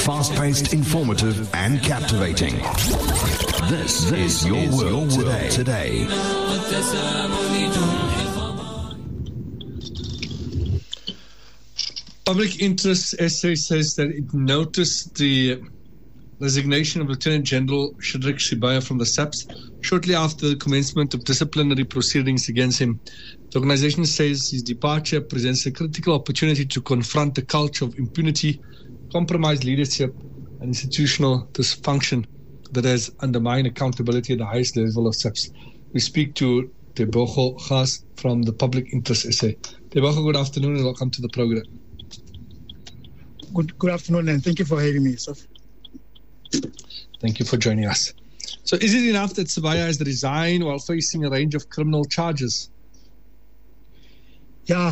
Fast-paced, informative and captivating. This is Your World Today. Public Interest SA says that it noticed the resignation of Lieutenant General Shadrik Sibaya from the SAPS shortly after the commencement of disciplinary proceedings against him. The organization says his departure presents a critical opportunity to confront the culture of impunity, compromised leadership, and institutional dysfunction that has undermined accountability at the highest level of SAPS. We speak to Tebogo Gas from the Public Interest SA. Tebogo, good afternoon and welcome to the program. Good afternoon, and thank you for having me, Yusuf. Thank you for joining us. So is it enough that Sibaya has resigned while facing a range of criminal charges? Yeah,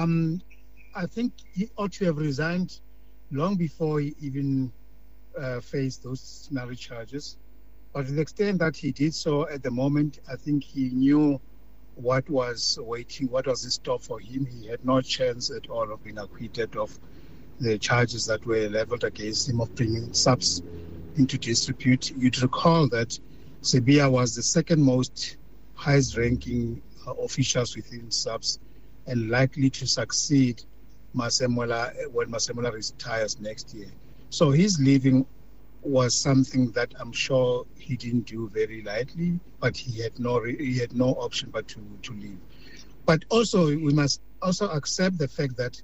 I think he ought to have resigned long before he even faced those disciplinary charges. But to the extent that he did so at the moment, I think he knew what was waiting, what was in store for him. He had no chance at all of being acquitted of the charges that were leveled against him of bringing SAPS into disrepute. You'd recall that Sibaya was the second most highest ranking officials within SAPS and likely to succeed Masemola when Masemola retires next year. So his leaving was something that I'm sure he didn't do very lightly, but he had no option but to leave. But also we must also accept the fact that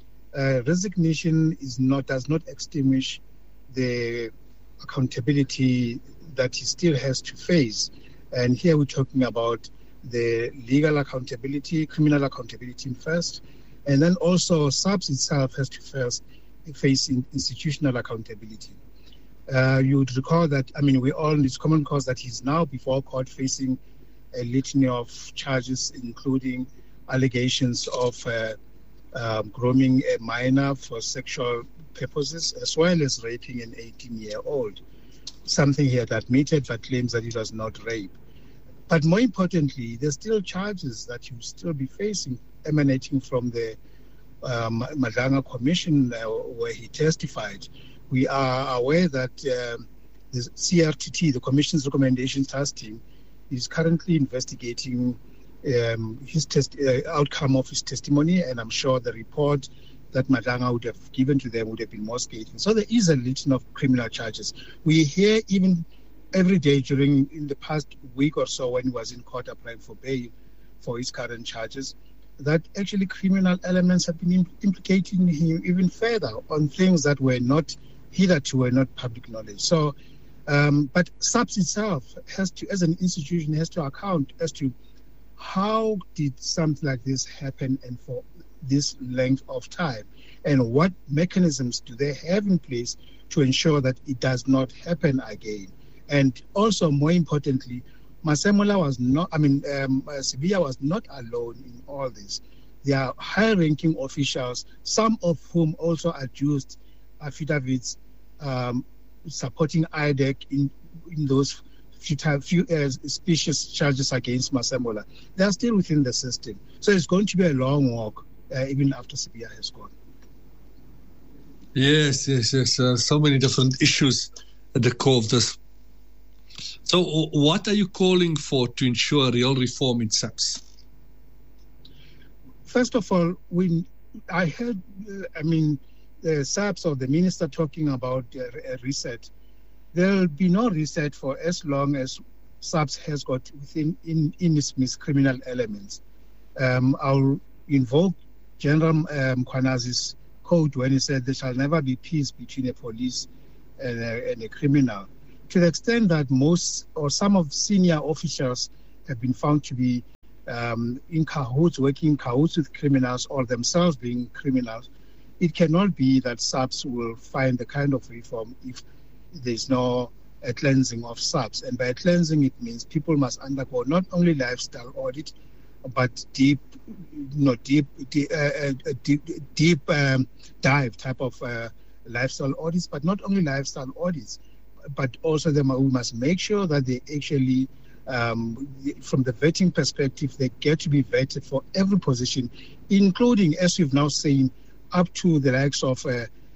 resignation does not extinguish the accountability that he still has to face. And here we're talking about the legal accountability, criminal accountability first, and then also SAPS itself has to first face institutional accountability. You would recall that, we all, it's common cause that he's now before court facing a litany of charges, including allegations of grooming a minor for sexual purposes, as well as raping an 18-year-old, something he had admitted but claims that it was not rape. But more importantly, there's still charges that you still be facing emanating from the Madlanga Commission where he testified. We are aware that the CRTT, the Commission's Recommendation Task Team, is currently investigating his outcome of his testimony, and I'm sure the report that Madlanga would have given to them would have been more scathing. So there is a litany of criminal charges. We hear even every day in the past week or so when he was in court applying for bail for his current charges, that actually criminal elements have been implicating him even further on things that were not public knowledge. So, but SAPS itself has to, as an institution, has to account as to how did something like this happen and for this length of time, and what mechanisms do they have in place to ensure that it does not happen again. And also, more importantly, Sibaya was not alone in all this. There are high-ranking officials, some of whom also adduced affidavits supporting IDEC in those specious charges against Masemola. They are still within the system. So it's going to be a long walk, even after Sibaya has gone. Yes. So many different issues at the core of this. So what are you calling for to ensure real reform in SAPS? First of all, I heard, the SAPS or the minister talking about a reset. There will be no reset for as long as SAPS has got in its criminal elements. I'll invoke General Mkhwanazi's quote when he said there shall never be peace between a police and a criminal. To the extent that most or some of senior officials have been found to be in cahoots, working in cahoots with criminals or themselves being criminals, it cannot be that SAPS will find the kind of reform if there's no a cleansing of SAPS. And by cleansing, it means people must undergo not only lifestyle audit, but deep dive type of lifestyle audits, but not only lifestyle audits, but also we must make sure that they actually, from the vetting perspective, they get to be vetted for every position, including, as we've now seen, up to the likes of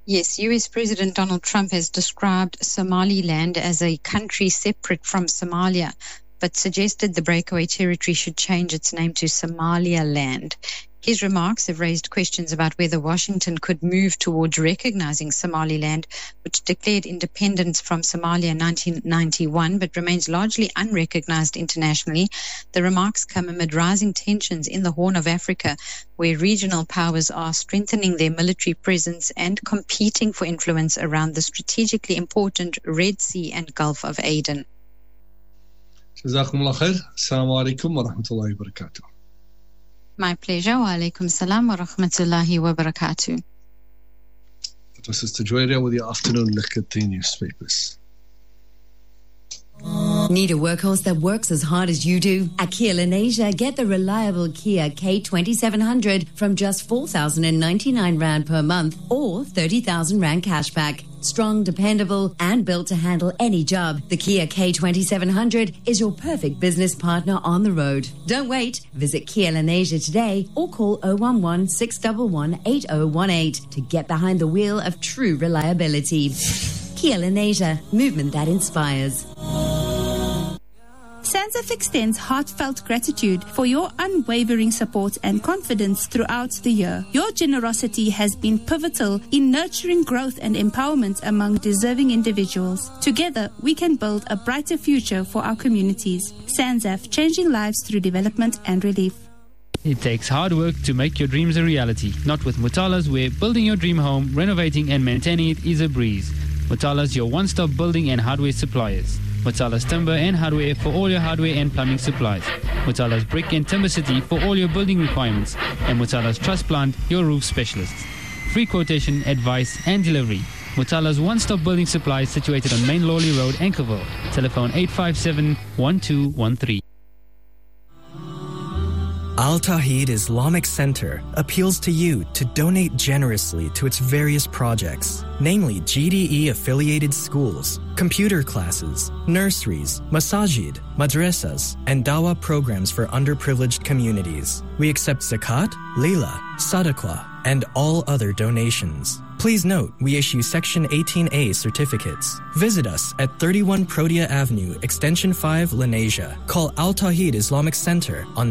Yes, US President Donald Trump has described Somaliland as a country separate from Somalia, but suggested the breakaway territory should change its name to Somaliland. His remarks have raised questions about whether Washington could move towards recognizing Somaliland, which declared independence from Somalia in 1991 but remains largely unrecognized internationally. The remarks come amid rising tensions in the Horn of Africa, where regional powers are strengthening their military presence and competing for influence around the strategically important Red Sea and Gulf of Aden. Jazakumullah khair. Assalamu alaikum wa rahmatullahi wa barakatuh. My pleasure. Wa alaikum salam wa rahmatullahi wa barakatuh. That was Sister Joyria with your afternoon look at the newspapers. Need a workhorse that works as hard as you do? At Kia Lenasia, get the reliable Kia K2700 from just 4,099 Rand per month or 30,000 Rand cashback. Strong, dependable, and built to handle any job, the Kia K2700 is your perfect business partner on the road. Don't wait. Visit Kia Lenasia today or call 011 611 8018 to get behind the wheel of true reliability. Kia Lenasia, movement that inspires. SANZAF extends heartfelt gratitude for your unwavering support and confidence throughout the year. Your generosity has been pivotal in nurturing growth and empowerment among deserving individuals. Together, we can build a brighter future for our communities. SANZAF, changing lives through development and relief. It takes hard work to make your dreams a reality. Not with Mutalas, where building your dream home, renovating and maintaining it is a breeze. Mutalas, your one-stop building and hardware suppliers. Mutalas Timber and Hardware for all your hardware and plumbing supplies. Mutalas Brick and Timber City for all your building requirements. And Mutalas Truss Plant, your roof specialists. Free quotation, advice and delivery. Mutalas one-stop building supplies situated on Main Lawley Road, Anchorville. Telephone 857-1213. Al Tawheed Islamic Center appeals to you to donate generously to its various projects, namely GDE-affiliated schools, computer classes, nurseries, masajid, madrasas, and dawah programs for underprivileged communities. We accept zakat, lila, sadaqah, and all other donations. Please note, we issue Section 18A certificates. Visit us at 31 Protea Avenue, Extension 5, Lenasia. Call Al Tawheed Islamic Center on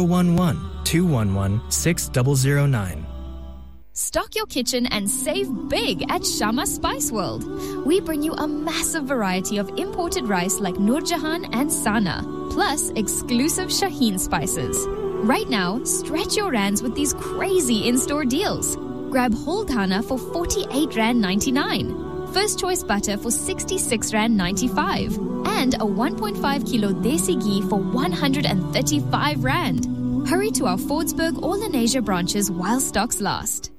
011-211-6009. Stock your kitchen and save big at Shama Spice World. We bring you a massive variety of imported rice like Nurjahan and Sana, plus exclusive Shaheen spices. Right now, stretch your rands with these crazy in-store deals. Grab whole dhana for 48 Rand 99, first choice butter for 66 Rand 95, and a 1.5 kilo desi ghee for 135 Rand. Hurry to our Fordsburg or Lenasia branches while stocks last.